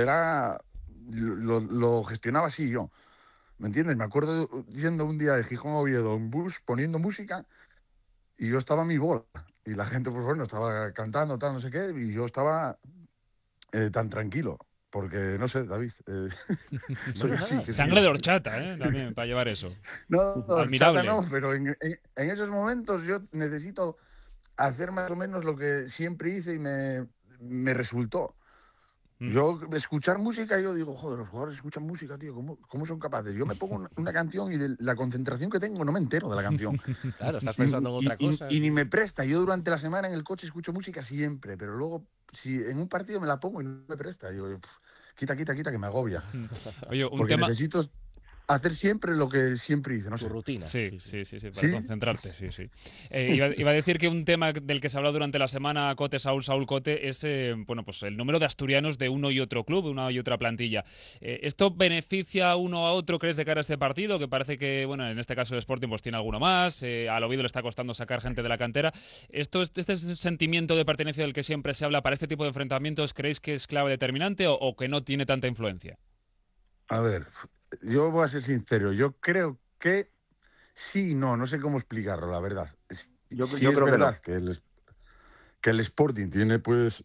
Lo gestionaba así yo. ¿Me entiendes? Me acuerdo yendo un día de Gijón a Oviedo en bus, poniendo música. Y yo estaba a mi bola. Y la gente, pues bueno, estaba cantando, tal, no sé qué. Y yo estaba tan tranquilo. Porque, no sé, David, soy así. Sangre de horchata, también, para llevar eso. No, admirable. No, pero en esos momentos yo necesito hacer más o menos lo que siempre hice y me resultó. Yo escuchar música, yo digo, joder, los jugadores escuchan música, tío, ¿cómo son capaces? Yo me pongo una canción y de la concentración que tengo no me entero de la canción. Claro, estás pensando en otra cosa. Y ni me presta. Yo durante la semana en el coche escucho música siempre, pero luego si en un partido me la pongo y no me presta, digo, quita, que me agobia. Oye, porque necesito hacer siempre lo que siempre hice, no sé. Tu rutina. Sí, para concentrarte, sí. Iba a decir que un tema del que se ha hablado durante la semana, Saúl Cote, es pues el número de asturianos de uno y otro club, una y otra plantilla. ¿Esto beneficia uno a otro, crees, de cara a este partido? Que parece que, bueno, en este caso el Sporting pues tiene alguno más, al Oviedo le está costando sacar gente de la cantera. ¿Este sentimiento de pertenencia del que siempre se habla para este tipo de enfrentamientos, creéis que es clave determinante o que no tiene tanta influencia? A ver, yo voy a ser sincero, yo creo que sí, no sé cómo explicarlo, la verdad. Yo creo es verdad que el Sporting tiene pues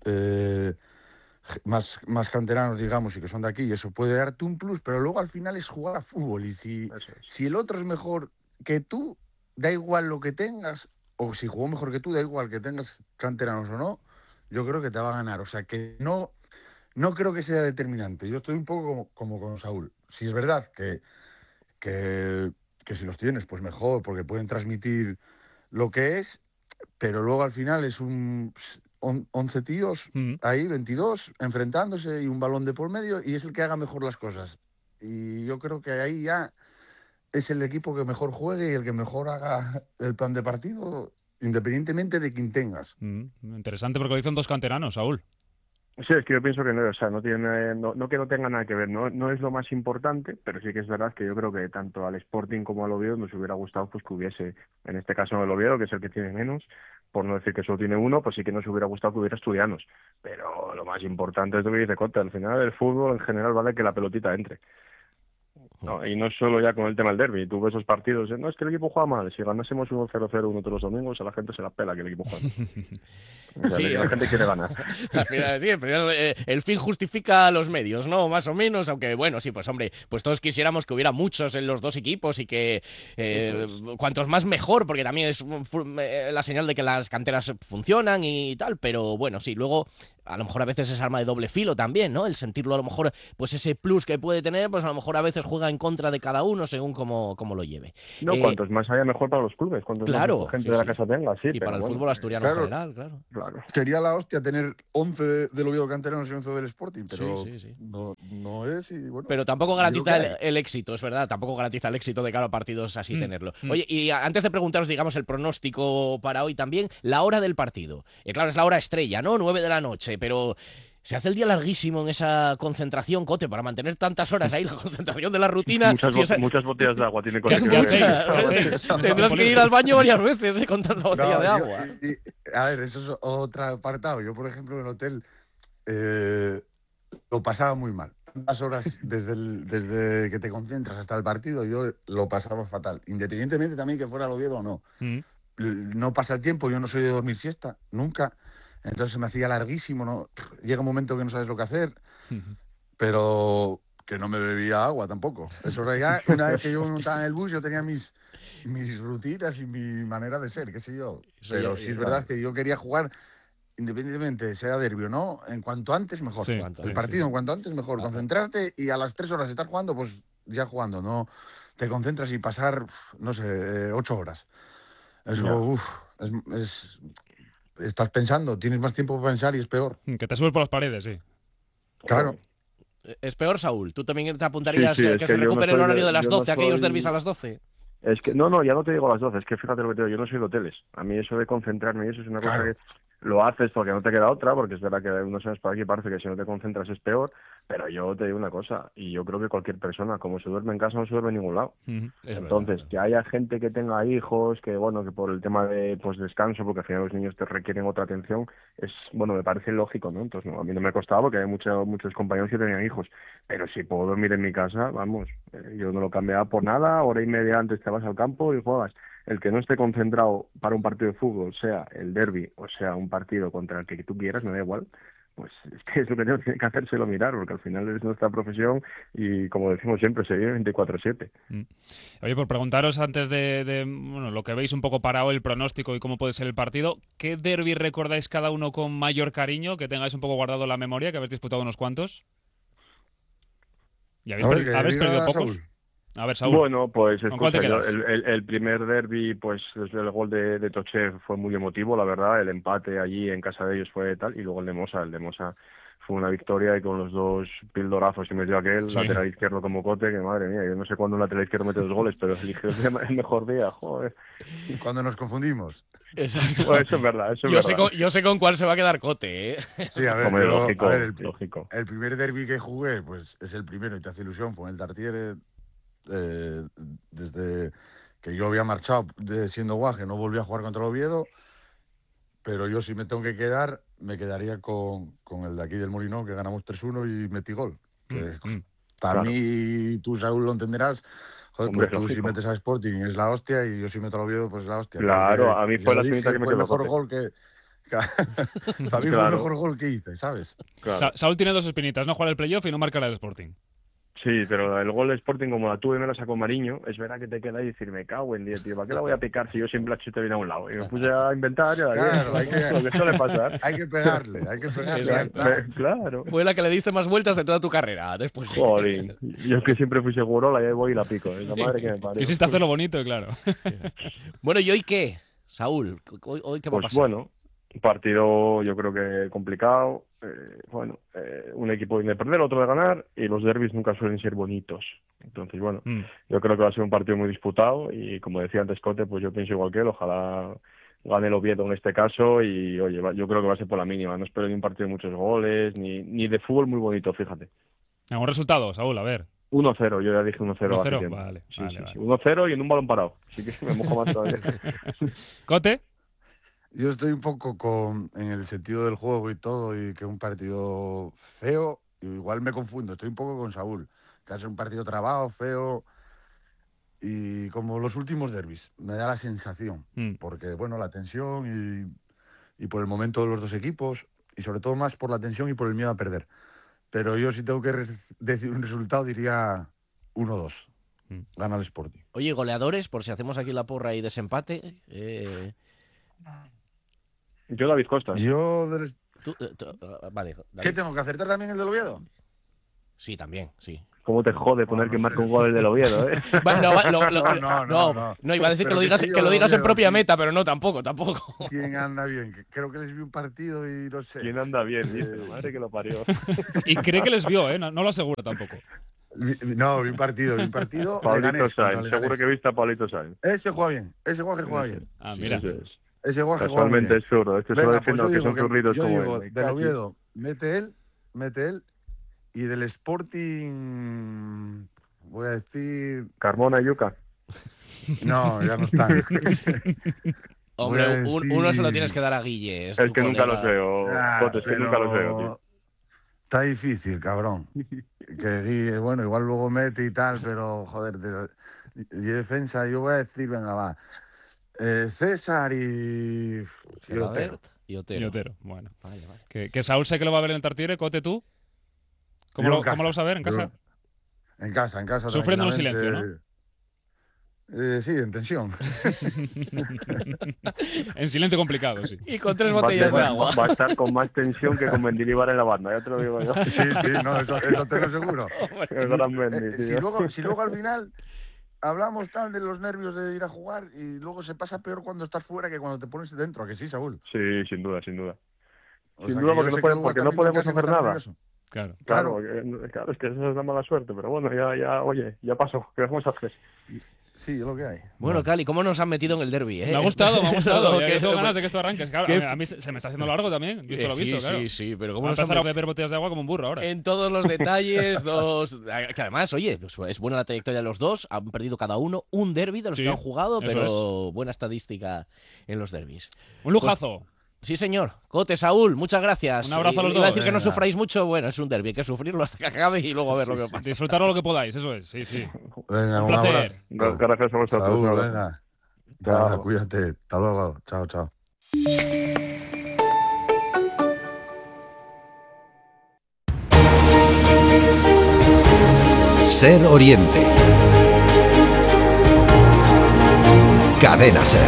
más canteranos, digamos, y que son de aquí, y eso puede darte un plus, pero luego al final es jugar a fútbol, y si el otro es mejor que tú, da igual lo que tengas, o si jugó mejor que tú, da igual que tengas canteranos o no, yo creo que te va a ganar. O sea que no creo que sea determinante. Yo estoy un poco como con Saúl. Si es verdad que si los tienes, pues mejor, porque pueden transmitir lo que es, pero luego al final es 11 tíos ahí, 22, enfrentándose y un balón de por medio, y es el que haga mejor las cosas. Y yo creo que ahí ya es el equipo que mejor juegue y el que mejor haga el plan de partido, independientemente de quién tengas. Interesante, porque lo dicen 2 canteranos, Saúl. Sí, es que yo pienso que no, o sea, no tiene, no que no tenga nada que ver, no es lo más importante, pero sí que es verdad que yo creo que tanto al Sporting como al Oviedo nos hubiera gustado pues que hubiese, en este caso el Oviedo, que es el que tiene menos, por no decir que solo tiene uno, pues sí que nos hubiera gustado que hubiera Asturianos, pero lo más importante es lo que dice Cote, al final el fútbol en general vale que la pelotita entre. No, y no solo ya con el tema del derbi, tú ves esos partidos, no es que el equipo juega mal, si ganásemos 1-0-0 uno todos los domingos, a la gente se la pela que el equipo juega mal. O sea, Sí, la gente quiere ganar. Al final, sí, el fin justifica los medios, ¿no? Más o menos, aunque bueno, sí, pues hombre, pues todos quisiéramos que hubiera muchos en los dos equipos y que cuantos más mejor, porque también es la señal de que las canteras funcionan y tal, pero bueno, sí, luego a lo mejor a veces es arma de doble filo también, ¿no? El sentirlo a lo mejor, pues ese plus que puede tener, pues a lo mejor a veces juega en contra de cada uno según cómo lo lleve. No, cuantos más haya mejor para los clubes, cuantos más gente de la casa tenga, sí. Y para el fútbol asturiano en general, claro. Sería la hostia tener 11 del Oviedo Canteranos y 11 del Sporting, pero sí. No es y bueno. Pero tampoco garantiza el éxito, es verdad, tampoco garantiza el éxito de cara a partidos así tenerlo. Oye, y antes de preguntaros, digamos, el pronóstico para hoy también, la hora del partido. Claro, es la hora estrella, ¿no? 9 de la noche, pero se hace el día larguísimo en esa concentración, Cote, para mantener tantas horas ahí, la concentración de la rutina. Muchas botellas de agua tiene que Tendrás que ir al baño varias veces con tanta botella de agua. A ver, eso es otro apartado. Yo, por ejemplo, en el hotel lo pasaba muy mal. Tantas horas desde que te concentras hasta el partido, yo lo pasaba fatal. Independientemente también que fuera el Oviedo o no. No pasa el tiempo, yo no soy de dormir siesta, nunca. Entonces se me hacía larguísimo, ¿no? Llega un momento que no sabes lo que hacer, pero que no me bebía agua tampoco. Eso era ya, una vez que yo montaba en el bus, yo tenía mis rutinas y mi manera de ser, qué sé yo. Pero sí es verdad que yo quería jugar, independientemente sea derbi o no, en cuanto antes mejor. Sí, el partido en cuanto antes mejor. Concentrarte y a las 3 horas estar jugando, pues ya jugando, no te concentras y pasar, no sé, 8 horas. Eso, estás pensando, tienes más tiempo para pensar y es peor. Que te subes por las paredes, sí. Claro. Es peor, Saúl. ¿Tú también te apuntarías que se recupere el horario de las 12, aquellos derbis a las 12? Es que, no, ya no te digo a las 12, es que fíjate lo que te digo, yo no soy de hoteles. A mí eso de concentrarme y eso es una cosa que lo haces porque no te queda otra, porque es verdad que unos años por aquí parece que si no te concentras es peor, pero yo te digo una cosa, y yo creo que cualquier persona, como se duerme en casa, no se duerme en ningún lado. Entonces, verdad. Que haya gente que tenga hijos, que bueno, que por el tema de pues descanso, porque al final los niños te requieren otra atención, es bueno, me parece lógico, ¿no? Entonces, no, a mí no me costaba porque hay muchos compañeros que tenían hijos, pero si puedo dormir en mi casa, vamos, yo no lo cambiaba por nada, hora y media antes te vas al campo y juegas. El que no esté concentrado para un partido de fútbol, sea el derbi o sea un partido contra el que tú quieras, me da igual, pues es que es lo que tiene que hacérselo mirar, porque al final es nuestra profesión y, como decimos siempre, se vive 24/7. Oye, por preguntaros antes de bueno, lo que veis un poco parado, el pronóstico y cómo puede ser el partido, ¿qué derbi recordáis cada uno con mayor cariño, que tengáis un poco guardado en la memoria, que habéis disputado unos cuantos? ¿Y habéis perdido pocos? Saúl. A ver, Saúl. Bueno, pues escucha, el primer derbi, pues desde el gol de Toche fue muy emotivo, la verdad. El empate allí en casa de ellos fue tal, y luego el de Mosa fue una victoria y con los dos pildorazos que metió aquel, lateral izquierdo como Cote, que madre mía, yo no sé cuándo un lateral izquierdo mete 2 goles, pero eligió el mejor día, joder. Cuando nos confundimos. Exacto. Pues eso es verdad, yo sé con cuál se va a a quar Cote, ¿eh? Sí, a ver, lógico. lógico. El primer derbi que jugué, pues es el primero y te hace ilusión, fue en el Tartiere. Desde que yo había marchado siendo guaje, no volví a jugar contra el Oviedo, pero yo si me tengo que quedar, me quedaría con el de aquí del Molinón, que ganamos 3-1 y metí gol. Para mí, tú, Saúl, lo entenderás. Joder, hombre, pues tú si metes a Sporting es la hostia y yo si meto al Oviedo pues es la hostia. Claro, a mí fue la espinita que me quedó. El mejor gol que... Para mí fue el mejor gol que hice, ¿sabes? Claro. Saúl tiene 2 espinitas, no jugar el playoff y no marcar al Sporting. Sí, pero el gol de Sporting, como la tuve, me la sacó Mariño, es verdad que te queda y decir, me cago en 10, tío, ¿para qué la voy a picar si yo siempre la chute bien a un lado? Y me puse a inventar y a lo que suele pasar. Hay que pegarle. Claro. Fue la que le diste más vueltas de toda tu carrera, después. Sí. Joder, yo es que siempre fui seguro, la voy y la pico, la madre que me parió. Quisiste hacerlo bonito, claro. Bueno, ¿y hoy qué, Saúl? ¿Hoy qué va a pasar? Pues bueno, un partido yo creo que complicado. Un equipo viene de perder, otro de ganar, y los derbis nunca suelen ser bonitos. Entonces, bueno, yo creo que va a ser un partido muy disputado y, como decía antes Cote, pues yo pienso igual que él, ojalá gane el Oviedo en este caso y, oye, yo creo que va a ser por la mínima. No espero ni un partido de muchos goles, ni de fútbol muy bonito, fíjate. ¿Algún resultado, Saúl? A ver. 1-0, yo ya dije 1-0. 1-0, vale. Sí, vale, sí, vale. sí. 1-0 y en un balón parado. Así que me mojo más todavía. ¿Cote? Yo estoy un poco en el sentido del juego y todo, y que un partido feo, igual me confundo, estoy un poco con Saúl, que hace un partido trabado, feo, y como los últimos derbis, me da la sensación, porque bueno, la tensión y por el momento de los dos equipos, y sobre todo más por la tensión y por el miedo a perder. Pero yo si tengo que decir un resultado diría 1-2, gana el Sporting. Oye, goleadores, por si hacemos aquí la porra y desempate. Yo David Costa. Yo vale. David. ¿Qué tengo que acertar también el del Oviedo? Sí, también, sí. ¿Cómo te jode poner que marca un gol el del Oviedo, eh? No, iba a decir que lo digas en propia meta, pero no, tampoco. ¿Quién anda bien? Creo que les vi un partido y no sé. ¿Quién anda bien? Dice, madre que lo parió. Y cree que les vio, no lo aseguro tampoco. No, vi un partido. Pablito Sainz, seguro que viste a Pablito Sainz. Ese juega bien, ese juega bien. Ah, mira. Ese guaje juega bien. Casualmente es zurdo, es que solo defiendo que son zurridos como digo, él. Del Oviedo, mete él, y del Sporting, voy a decir... Carmona y Yuca. No, ya no están. Hombre, uno se lo tienes que dar a Guille. Es que nunca los veo, es que nunca los veo, tío. Está difícil, cabrón. Que Guille, bueno, igual luego mete y tal, pero joder, y defensa, yo voy a decir, venga, va. César y Otero. Y Otero, bueno. Vale. Que Saúl sé que lo va a ver en el Tartiere, Cote, ¿tú? ¿Cómo lo vas a ver? ¿En casa? En casa. Sufriendo en silencio, ¿no? Sí, en tensión. En silencio complicado, sí. Y con 3 botellas de agua. Va a estar con más tensión que con Mendilibar en la banda, ya te lo digo yo. Sí, no, eso te lo seguro. Si luego al final hablamos tal de los nervios de ir a jugar y luego se pasa peor cuando estás fuera que cuando te pones dentro, ¿a que sí, Saúl? Sí, sin duda. Sin duda, porque no podemos hacer nada. Claro, es que eso es la mala suerte, pero bueno, ya pasó, ¿qué vamos a hacer? Sí, es lo que hay. Bueno, Cali, ¿cómo nos han metido en el derbi? Me ha gustado. Ya tengo ganas de que esto arranque. Claro, a mí se me está haciendo largo también. Yo esto lo he visto, claro. Sí, pero ¿cómo nos han empezado a beber botellas de agua como un burro ahora? En todos los detalles, que además, oye, pues es buena la trayectoria de los dos. Han perdido cada uno un derbi de los que han jugado, pero buena estadística en los derbis. Un lujazo. Sí, señor. Cote, Saúl, muchas gracias. Un abrazo a los dos. Iba a decir que no sufráis mucho. Bueno, es un derbi, hay que sufrirlo hasta que acabe y luego a ver lo que pasa. Disfrutarlo lo que podáis, eso es. Sí. Venga, un placer. Gracias a vosotros. Saúl, venga, cuídate. Hasta luego. Chao. Ser Oriente. Cadena Ser.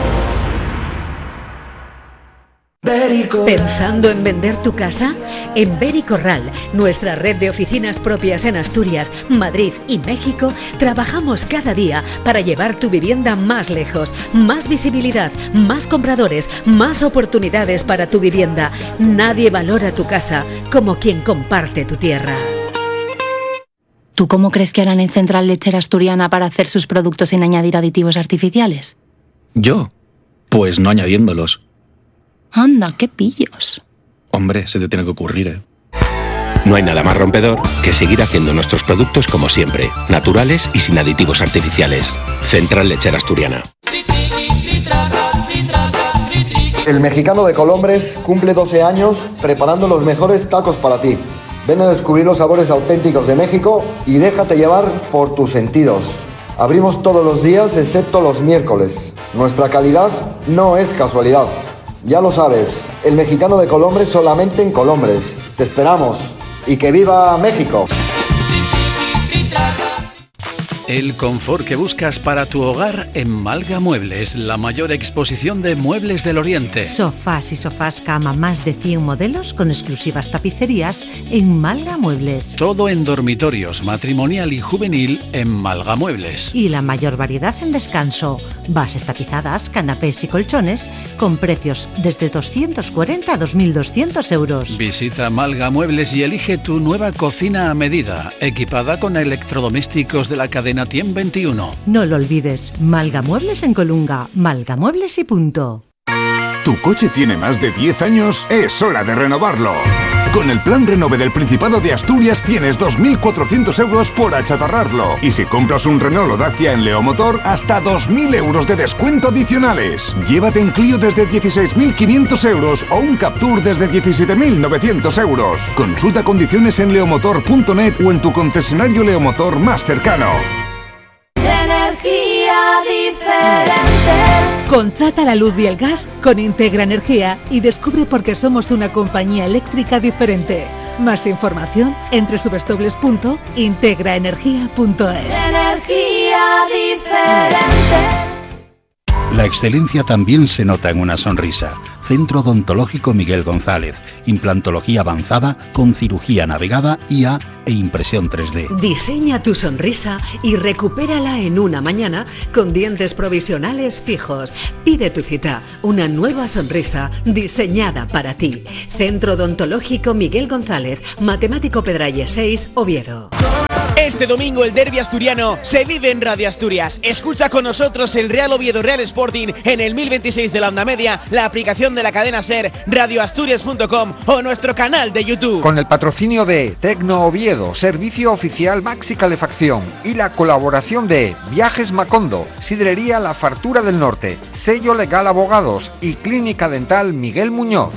¿Pensando en vender tu casa? En Bericorral, nuestra red de oficinas propias en Asturias, Madrid y México, trabajamos cada día para llevar tu vivienda más lejos, más visibilidad, más compradores, más oportunidades para tu vivienda. Nadie valora tu casa como quien comparte tu tierra. ¿Tú cómo crees que harán en Central Lechera Asturiana para hacer sus productos sin añadir aditivos artificiales? ¿Yo? Pues no añadiéndolos. Anda, qué pillos. Hombre, se te tiene que ocurrir, ¿eh? No hay nada más rompedor que seguir haciendo nuestros productos como siempre, naturales y sin aditivos artificiales. Central Lechera Asturiana. El Mexicano de Colombres cumple 12 años preparando los mejores tacos para ti. Ven a descubrir los sabores auténticos de México y déjate llevar por tus sentidos. Abrimos todos los días excepto los miércoles. Nuestra calidad no es casualidad. Ya lo sabes, el Mexicano de Colombres solamente en Colombres. Te esperamos y que viva México. El confort que buscas para tu hogar en Malga Muebles, la mayor exposición de muebles del Oriente. Sofás y sofás cama, más de 100 modelos con exclusivas tapicerías en Malga Muebles. Todo en dormitorios, matrimonial y juvenil en Malga Muebles. Y la mayor variedad en descanso, bases tapizadas, canapés y colchones con precios desde 240 a 2.200 euros. Visita Malga Muebles y elige tu nueva cocina a medida, equipada con electrodomésticos de la cadena Tiem 21. No lo olvides, Malga Muebles en Colunga, Malga Muebles y punto. ¿Tu coche tiene más de 10 años? Es hora de renovarlo. Con el plan Renove del Principado de Asturias tienes 2.400 euros por achatarrarlo. Y si compras un Renault o Dacia en Leomotor, hasta 2.000 euros de descuento adicionales. Llévate un Clio desde 16.500 euros o un Captur desde 17.900 euros. Consulta condiciones en leomotor.net o en tu concesionario Leomotor más cercano. Energía diferente. Contrata la luz y el gas con Integra Energía y descubre por qué somos una compañía eléctrica diferente. Más información en www.integraenergia.es. Energía diferente. La excelencia también se nota en una sonrisa. Centro Odontológico Miguel González. Implantología avanzada con cirugía navegada, IA e impresión 3D. Diseña tu sonrisa y recupérala en una mañana con dientes provisionales fijos. Pide tu cita. Una nueva sonrisa diseñada para ti. Centro Odontológico Miguel González. Matemático Pedralle 6, Oviedo. Este domingo el derbi asturiano se vive en Radio Asturias. Escucha con nosotros el Real Oviedo Real Sporting en el 1026 de la onda media, la aplicación de la cadena SER, radioasturias.com o nuestro canal de YouTube. Con el patrocinio de Tecno Oviedo, servicio oficial Maxi Calefacción, y la colaboración de Viajes Macondo, Sidrería La Fartura del Norte, Sello Legal Abogados y Clínica Dental Miguel Muñoz.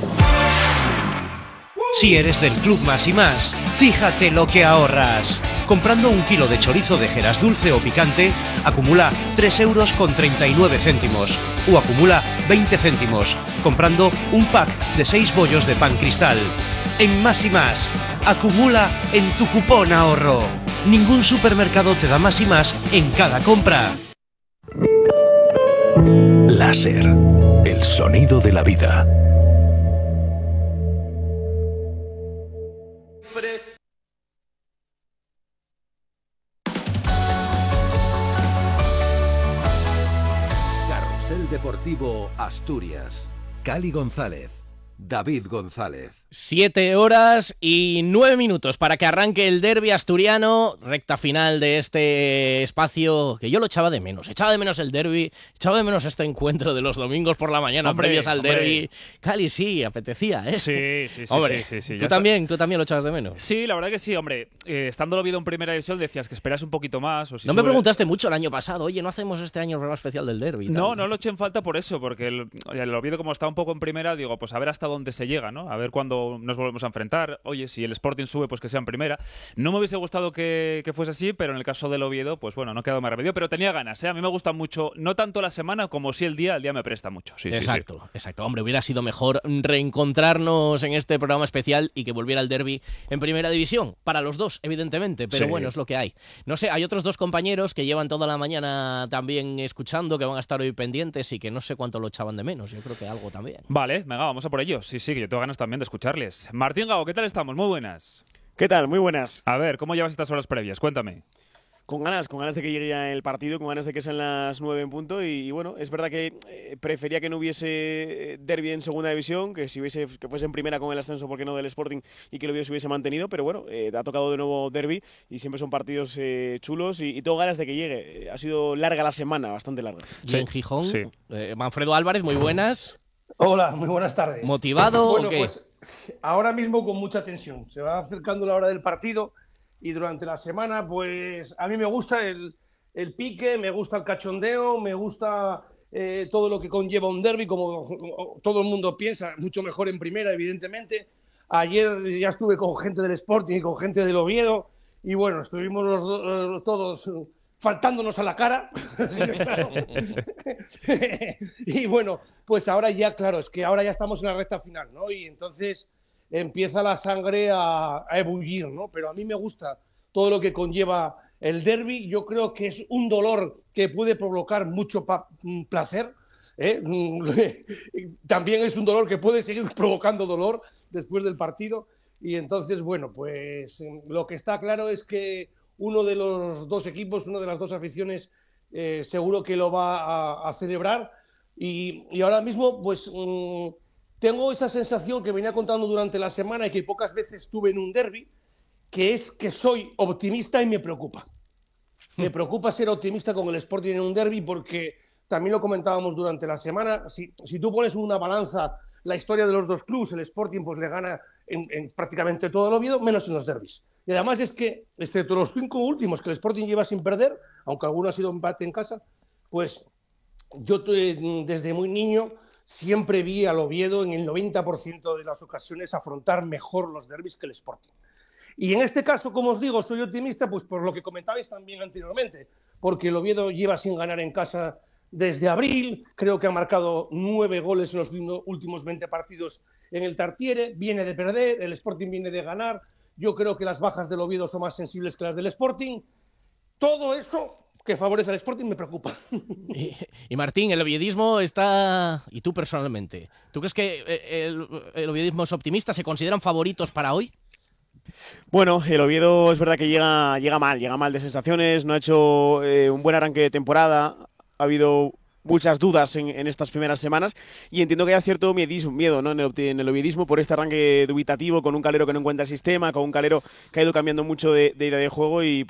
Si eres del Club Más y Más, fíjate lo que ahorras. Comprando un kilo de chorizo de Jeras dulce o picante, acumula 3,39 euros o acumula 20 céntimos, comprando un pack de 6 bollos de pan cristal. En Más y Más, acumula en tu cupón ahorro. Ningún supermercado te da más y más en cada compra. Láser, el sonido de la vida. Carrusel Deportivo Asturias. Cali González, David González. 7 horas y 9 minutos para que arranque el derbi asturiano, recta final de este espacio que yo lo echaba de menos. Echaba de menos el derbi, echaba de menos este encuentro de los domingos por la mañana, previos al derbi. Cali, sí, apetecía, ¿eh? Sí. Hombre, sí. ¿Tú también lo echabas de menos? Sí, la verdad que sí, hombre. Estando el Oviedo en primera división decías que esperas un poquito más. O si no me preguntaste mucho el año pasado, oye, ¿no hacemos este año el programa especial del derbi? No lo eché en falta por eso, porque el Oviedo como está un poco en primera, digo, pues a ver hasta dónde se llega, ¿no? A ver cuándo nos volvemos a enfrentar. Oye, si el Sporting sube, pues que sea en primera. No me hubiese gustado que fuese así, pero en el caso del Oviedo, pues bueno, no quedó más remedio. Pero tenía ganas, ¿eh? A mí me gusta mucho, no tanto la semana como sí el día me presta mucho. Sí, exacto. Hombre, hubiera sido mejor reencontrarnos en este programa especial y que volviera el derbi en primera división. Para los dos, evidentemente, pero bueno, es lo que hay. No sé, hay otros dos compañeros que llevan toda la mañana también escuchando, que van a estar hoy pendientes y que no sé cuánto lo echaban de menos. Yo creo que algo también. Vale, venga, vamos a por ellos. Sí, que yo tengo ganas también de escucharles. Martín Gago, ¿qué tal estamos? Muy buenas. ¿Qué tal? Muy buenas. A ver, ¿cómo llevas estas horas previas? Cuéntame. Con ganas de que llegue ya el partido, con ganas de que sean las 9 en punto y bueno, es verdad que prefería que no hubiese derbi en segunda división, que fuese en primera con el ascenso, porque no, del Sporting, y que el Oviedo se hubiese mantenido, pero bueno, ha tocado de nuevo derbi y siempre son partidos chulos y tengo ganas de que llegue. Ha sido larga la semana, bastante larga. Sí. En Gijón, sí. Manfredo Álvarez, muy buenas. Hola, muy buenas tardes. ¿Motivado bueno, o qué? Pues ahora mismo con mucha tensión. Se va acercando la hora del partido y durante la semana, pues a mí me gusta el pique, me gusta el cachondeo, me gusta todo lo que conlleva un derbi, como todo el mundo piensa, mucho mejor en primera, evidentemente. Ayer ya estuve con gente del Sporting y con gente del Oviedo y bueno, estuvimos todos faltándonos a la cara. Sí, claro. Y bueno, pues ahora ya, claro, es que ahora ya estamos en la recta final, ¿no? Y entonces empieza la sangre a ebullir, ¿no? Pero a mí me gusta todo lo que conlleva el derbi. Yo creo que es un dolor que puede provocar mucho placer, ¿eh? También es un dolor que puede seguir provocando dolor después del partido. Y entonces, bueno, pues lo que está claro es que uno de los dos equipos, una de las dos aficiones, seguro que lo va a celebrar. Y ahora mismo, pues tengo esa sensación que venía contando durante la semana y que pocas veces tuve en un derbi, que es que soy optimista y me preocupa. Me preocupa ser optimista con el Sporting en un derbi porque también lo comentábamos durante la semana, si tú pones en una balanza la historia de los dos clubes, el Sporting pues le gana en prácticamente todo el Oviedo, menos en los derbis. Y además es que, excepto los 5 últimos que el Sporting lleva sin perder, aunque alguno ha sido empate en casa, pues yo desde muy niño siempre vi al Oviedo en el 90% de las ocasiones afrontar mejor los derbis que el Sporting. Y en este caso, como os digo, soy optimista pues por lo que comentabais también anteriormente, porque el Oviedo lleva sin ganar en casa desde abril, creo que ha marcado 9 goles en los últimos 20 partidos en el Tartiere, viene de perder, el Sporting viene de ganar, yo creo que las bajas del Oviedo son más sensibles que las del Sporting. Todo eso que favorece al Sporting me preocupa. Y Martín, el oviedismo está... ¿Y tú personalmente? ¿Tú crees que el oviedismo es optimista? ¿Se consideran favoritos para hoy? Bueno, el Oviedo es verdad que llega mal de sensaciones, no ha hecho un buen arranque de temporada, ha habido muchas dudas en estas primeras semanas y entiendo que hay cierto miedo, ¿no? en el oviedismo por este arranque dubitativo, con un Calero que no encuentra el sistema, con un Calero que ha ido cambiando mucho de idea de juego y